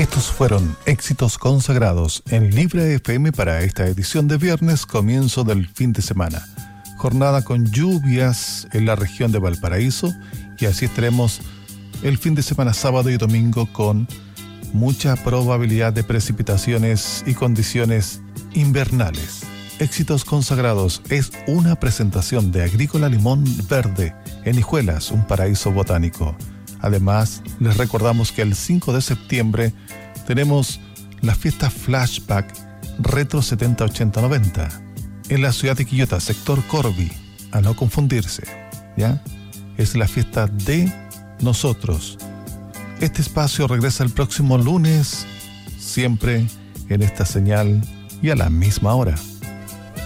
Estos fueron éxitos consagrados en Libre FM para esta edición de viernes, comienzo del fin de semana. Jornada con lluvias en la región de Valparaíso y así estaremos el fin de semana sábado y domingo con mucha probabilidad de precipitaciones y condiciones invernales. Éxitos consagrados es una presentación de Agrícola Limón Verde en Hijuelas, un paraíso botánico. Además, les recordamos que el 5 de septiembre tenemos la fiesta Flashback Retro 70, 80, 90 en la ciudad de Quillota, sector Corby, a no confundirse, ¿ya? Es la fiesta de nosotros. Este espacio regresa el próximo lunes, siempre en esta señal y a la misma hora.